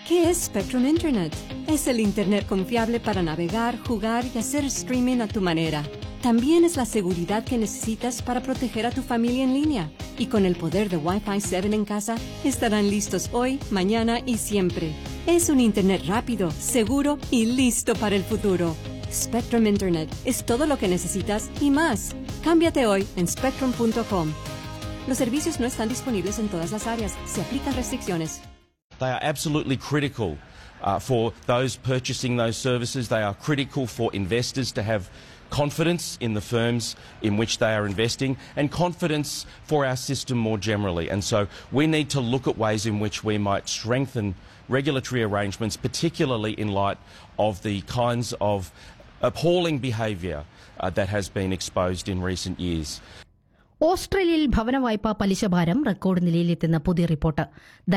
¿Qué es Spectrum Internet? Es el Internet confiable para navegar, jugar y hacer streaming a tu manera. También es la seguridad que necesitas para proteger a tu familia en línea. Y con el poder de Wi-Fi 7 en casa, estarán listos hoy, mañana y siempre. Es un Internet rápido, seguro y listo para el futuro. Spectrum Internet es todo lo que necesitas y más. Cámbiate hoy en spectrum.com. Los servicios no están disponibles en todas las áreas. Se aplican restricciones. They are absolutely critical for those purchasing those services. They are critical for investors to have confidence in the firms in which they are investing and confidence for our system more generally. And so we need to look at ways in which we might strengthen regulatory arrangements, particularly in light of the kinds of appalling behaviour that has been exposed in recent years. ഓസ്ട്രേലിയയിൽ ഭവന വായ്പാ പലിശഭാരം record നിലയിലെത്തുന്ന പുതിയ report.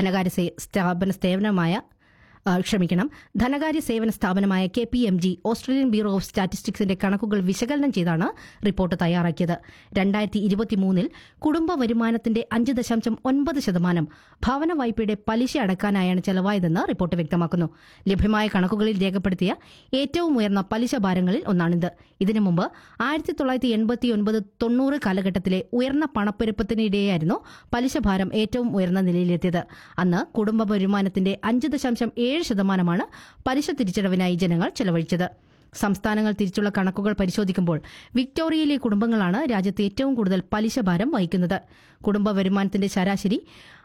ധനകാര്യ സേവന സ്ഥാപനമായ KPMG Australian bureau of സ്റ്റാറ്റിസ്റ്റിക്സിന്റെ കണക്കുകൾ വിശകലനം ചെയ്താണ് റിപ്പോർട്ട് തയ്യാറാക്കിയത്. 2023 കുടുംബ വരുമാനത്തിന്റെ 5.9% ഭവന വായ്പയുടെ പലിശ അടക്കാനായാണ് ചെലവായതെന്ന് റിപ്പോർട്ട് വ്യക്തമാക്കുന്നു. ലഭ്യമായ കണക്കുകളിൽ രേഖപ്പെടുത്തിയ ഏറ്റവും ഉയർന്ന പലിശ ഭാരങ്ങളിൽ ഒന്നാണിത്. ഇതിനു മുമ്പ് 1989-90 കാലഘട്ടത്തിലെ ഉയർന്ന പണപ്പെരുപ്പത്തിനിടെയായിരുന്നു പലിശഭാരം ഏറ്റവും ഉയർന്ന നിലയിലെത്തിയത്. അന്ന് കുടുംബ വരുമാനത്തിന്റെ 5.7% പലിശ തിരിച്ചടവിനായി ജനങ്ങൾ ചെലവഴിച്ചത്. സംസ്ഥാനങ്ങൾ തിരിച്ചുള്ള കണക്കുകൾ പരിശോധിക്കുമ്പോൾ വിക്ടോറിയയിലെ കുടുംബങ്ങളാണ് രാജ്യത്ത് ഏറ്റവും കൂടുതൽ പലിശഭാരം വഹിക്കുന്നത്. കുടുംബ വരുമാനത്തിന്റെ ശരാശരി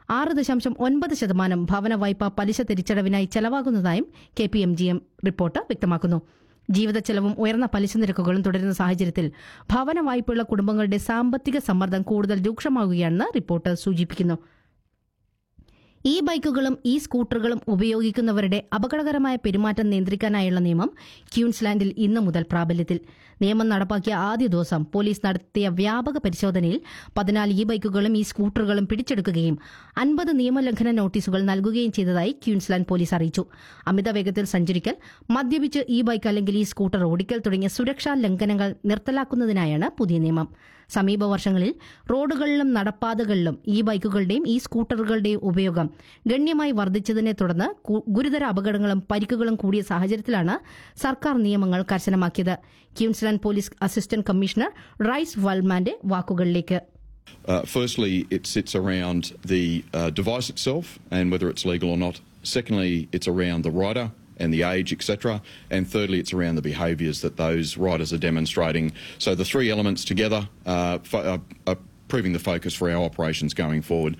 6.9% ഭവന വായ്പ പലിശ തിരിച്ചടവിനായി ചെലവാകുന്നതായും KPMG റിപ്പോർട്ട് വ്യക്തമാക്കുന്നു. ജീവിത ചെലവും ഉയർന്ന പലിശ നിരക്കുകളും തുടരുന്ന സാഹചര്യത്തിൽ ഭവന വായ്പയുള്ള കുടുംബങ്ങളുടെ സാമ്പത്തിക സമ്മർദ്ദം കൂടുതൽ രൂക്ഷമാകുകയാണെന്ന് റിപ്പോർട്ട് സൂചിപ്പിക്കുന്നു. ബൈക്കുകളും സ്കൂട്ടറുകളും ഉപയോഗിക്കുന്നവരുടെ അപകടകരമായ പെരുമാറ്റം നിയന്ത്രിക്കാനായുള്ള നിയമം ക്യൂൻസ്ലാൻഡിൽ ഇന്നു മുതൽ പ്രാബല്യത്തിൽ. നിയമം നടപ്പാക്കിയ ആദ്യ ദിവസം പോലീസ് നടത്തിയ വ്യാപക പരിശോധനയിൽ 14 ബൈക്കുകളും സ്കൂട്ടറുകളും പിടിച്ചെടുക്കുകയും 50 നിയമലംഘന നോട്ടീസുകൾ നൽകുകയും ചെയ്തതായി ക്യൂൻസ്ലാൻഡ് പോലീസ് അറിയിച്ചു. അമിത വേഗത്തിൽ സഞ്ചരിക്കൽ, മദ്യപിച്ച് ബൈക്ക് അല്ലെങ്കിൽ സ്കൂട്ടർ ഓടിക്കൽ തുടങ്ങിയ സുരക്ഷാ ലംഘനങ്ങൾ നിർത്തലാക്കുന്നതിനായാണ് പുതിയ നിയമം. സമീപ വർഷങ്ങളിൽ റോഡുകളിലും നടപ്പാതകളിലും ബൈക്കുകളുടെയും സ്കൂട്ടറുകളുടെയും ഉപയോഗം ഗണ്യമായി വർദ്ധിച്ചതിനെ തുടർന്ന് ഗുരുതര അപകടങ്ങളും പരിക്കുകളും കൂടിയ സാഹചര്യത്തിലാണ് സർക്കാർ നിയമങ്ങൾ കർശനമാക്കിയത്. Queensland police assistant commissioner rice വൾമാന്റെ വാക്കുകളിലേക്ക്. Firstly, it sits around the device itself and whether it's legal or not. Secondly, it's around the rider and the age, etc. And thirdly, it's around the behaviours that those riders are demonstrating. So the three elements together are proving the focus for our operations going forward.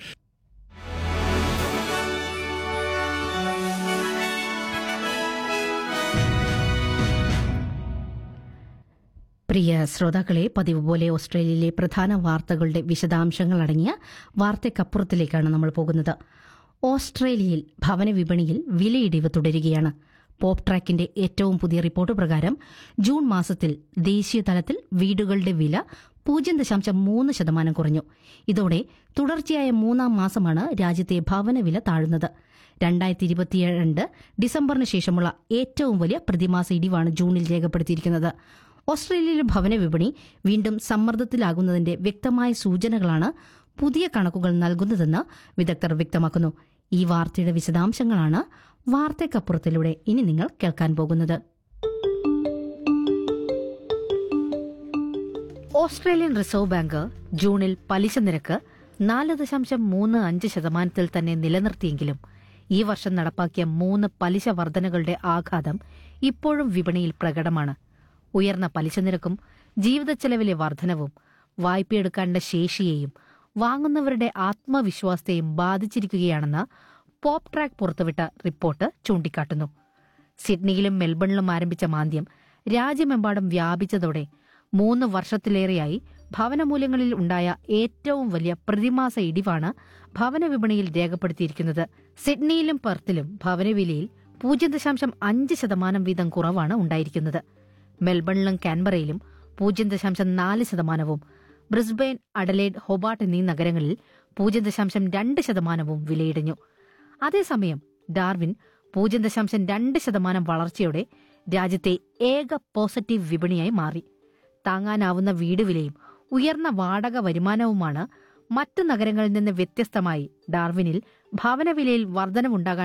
പ്രിയ ശ്രോതാക്കളെ, പതിവ് പോലെ ഓസ്ട്രേലിയയിലെ പ്രധാന വാർത്തകളുടെ വിശദാംശങ്ങളടങ്ങിയ വാർത്തയ്ക്കപ്പുറത്തിലേക്കാണ് നമ്മൾ പോകുന്നത്. ഓസ്ട്രേലിയയിൽ ഭവന വിപണിയിൽ വിലയിടിവ് തുടരുകയാണ്. പോപ്പ് ട്രാക്കിന്റെ ഏറ്റവും പുതിയ റിപ്പോർട്ട് പ്രകാരം ജൂൺ മാസത്തിൽ ദേശീയ തലത്തിൽ വീടുകളുടെ വില 0.3% കുറഞ്ഞു. ഇതോടെ തുടർച്ചയായ 3-ാം മാസമാണ് രാജ്യത്തെ ഭവനവില താഴുന്നത്. 2022 ഡിസംബറിന് ശേഷമുള്ള ഏറ്റവും വലിയ പ്രതിമാസ ഇടിവാണ് ജൂണിൽ രേഖപ്പെടുത്തിയിരിക്കുന്നത്. ഓസ്ട്രേലിയയിലെ ഭവന വിപണി വീണ്ടും സമ്മർദ്ദത്തിലാകുന്നതിന്റെ വ്യക്തമായ സൂചനകളാണ് പുതിയ കണക്കുകൾ നൽകുന്നതെന്ന് വിദഗ്ധർ വ്യക്തമാക്കുന്നു. ഈ വാർത്തയുടെ വിശദാംശങ്ങളാണ് വാർത്തയ്ക്കപ്പുറത്തിലൂടെ ഇനി നിങ്ങൾ കേൾക്കാൻ പോകുന്നത്. ഓസ്ട്രേലിയൻ റിസർവ് ബാങ്ക് ജൂണിൽ പലിശ നിരക്ക് 4.35% തന്നെ നിലനിർത്തിയെങ്കിലും ഈ വർഷം നടപ്പാക്കിയ 3 പലിശ വർധനകളുടെ ആഘാതം ഇപ്പോഴും വിപണിയിൽ പ്രകടമാണ്. ഉയർന്ന പലിശ നിരക്കും ജീവിതച്ചെലവിലെ വർധനവും വായ്പയെടുക്കാനുള്ള ശേഷിയെയും വാങ്ങുന്നവരുടെ ആത്മവിശ്വാസത്തെയും ബാധിച്ചിരിക്കുകയാണെന്ന് പോപ്പ് ട്രാക്ക് പുറത്തുവിട്ട റിപ്പോർട്ട് ചൂണ്ടിക്കാട്ടുന്നു. സിഡ്നിയിലും മെൽബണിലും ആരംഭിച്ച മാന്ദ്യം രാജ്യമെമ്പാടും വ്യാപിച്ചതോടെ 3 വർഷത്തിലേറെയായി ഭവനമൂല്യങ്ങളിൽ ഉണ്ടായ ഏറ്റവും വലിയ പ്രതിമാസ ഇടിവാണ് ഭവന വിപണിയിൽ രേഖപ്പെടുത്തിയിരിക്കുന്നത്. സിഡ്നിയിലും പെർത്തിലും ഭവനവിലയിൽ 0.5% വീതം കുറവാണ് ഉണ്ടായിരിക്കുന്നത്. മെൽബണിലും കാൻബറയിലും 0.4%, ബ്രിസ്ബെയിൻ, അഡലേഡ്, ഹൊബാർട്ട് എന്നീ നഗരങ്ങളിൽ 0.2% വിലയിടിഞ്ഞു. അതേസമയം ഡാർവിൻ 0.2% വളർച്ചയോടെ രാജ്യത്തെ ഏക പോസിറ്റീവ് വിപണിയായി മാറി. താങ്ങാനാവുന്ന വീട് വിലയും ഉയർന്ന വാടക വരുമാനവുമാണ് മറ്റ് നഗരങ്ങളിൽ നിന്ന് വ്യത്യസ്തമായി ഡാർവിനിൽ ഭവനവിലയിൽ വർധനവുണ്ടാകാൻ